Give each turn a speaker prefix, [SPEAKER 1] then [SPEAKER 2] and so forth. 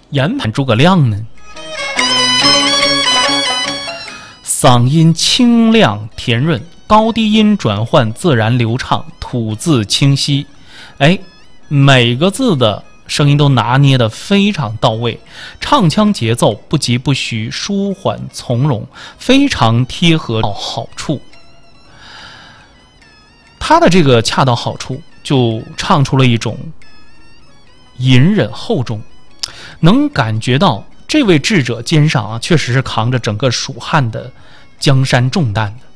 [SPEAKER 1] 研判诸葛亮呢？嗓音清亮甜润，高低音转换自然流畅，吐字清晰。每个字的声音都拿捏得非常到位，唱腔节奏不疾不徐，舒缓从容，非常贴合到好处。他的这个恰到好处，就唱出了一种隐忍厚重，能感觉到这位智者肩上确实是扛着整个蜀汉的江山重担的。